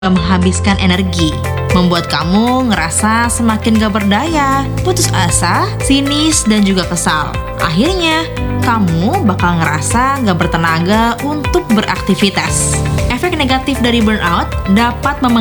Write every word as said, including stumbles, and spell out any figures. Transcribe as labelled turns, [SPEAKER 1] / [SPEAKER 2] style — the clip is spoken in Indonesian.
[SPEAKER 1] menghabiskan energi, membuat kamu ngerasa semakin gak berdaya, putus asa, sinis, dan juga kesal. Akhirnya, kamu bakal ngerasa gak bertenaga untuk beraktivitas. Efek negatif dari burnout dapat mempengaruhi